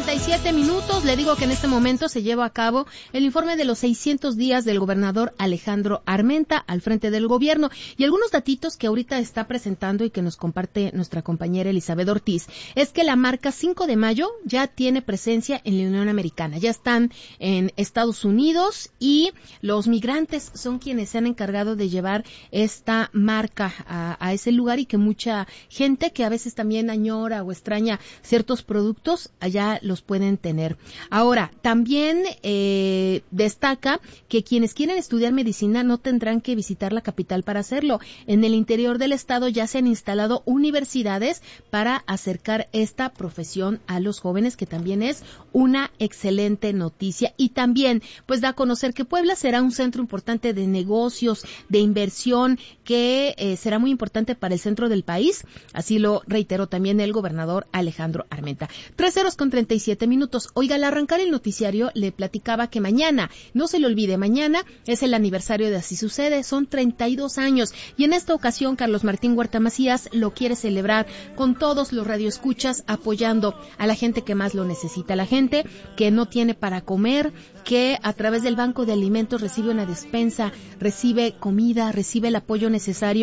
6:37. Le digo que en este momento se lleva a cabo el informe de los 600 días del gobernador Alejandro Armenta al frente del gobierno. Y algunos datitos que ahorita está presentando y que nos comparte nuestra compañera Elizabeth Ortiz es que la marca 5 de mayo ya tiene presencia en la Unión Americana. Ya están en Estados Unidos y los migrantes son quienes se han encargado de llevar esta marca a ese lugar, y que mucha gente que a veces también añora o extraña ciertos productos allá los pueden tener. Ahora, también destaca que quienes quieren estudiar medicina no tendrán que visitar la capital para hacerlo. En el interior del estado ya se han instalado universidades para acercar esta profesión a los jóvenes, que también es una excelente noticia. Y también pues da a conocer que Puebla será un centro importante de negocios, de inversión, que será muy importante para el centro del país. Así lo reiteró también el gobernador Alejandro Armenta. 3:37. Oiga, al arrancar el noticiario le platicaba que mañana, no se le olvide, mañana es el aniversario de Así Sucede, son 32 años. Y en esta ocasión Carlos Martín Huerta Macías lo quiere celebrar con todos los radioescuchas, apoyando a la gente que más lo necesita, la gente que no tiene para comer, que a través del Banco de Alimentos recibe una despensa, recibe comida, recibe el apoyo necesario